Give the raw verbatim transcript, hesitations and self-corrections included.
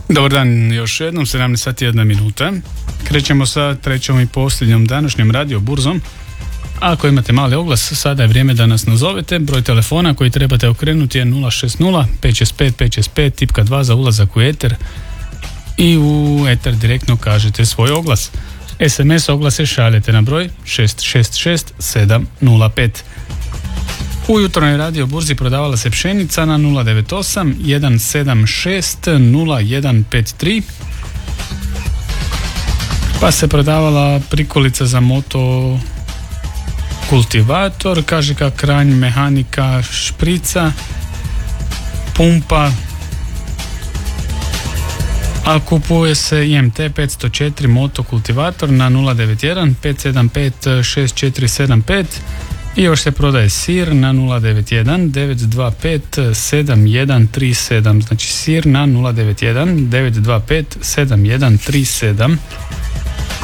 Dobar dan još jednom, sedamnaest sati jedna minuta. Krećemo sa trećom i posljednjom današnjom radio burzom. Ako imate mali oglas, sada je vrijeme da nas nazovete. Broj telefona koji trebate okrenuti je nula šest nula pet šest pet pet šest pet, tipka dva za ulazak u eter i u eter direktno kažete svoj oglas. es em es oglase šaljete na broj šest šest šest sedam nula pet. U jutarnjoj radio burzi prodavala se pšenica na nula devet osam jedan sedam šest nula jedan pet tri, pa se prodavala prikolica za moto kultivator, kažika kranj, mehanika, šprica, pumpa, a kupuje se i em te petsto četiri moto kultivator na nula devet jedan pet sedam pet šest četiri sedam pet i još se prodaje sir na nula devet jedan devet dva pet sedam jedan tri sedam, znači sir na nula devet jedan devet dva pet sedam jedan tri sedam.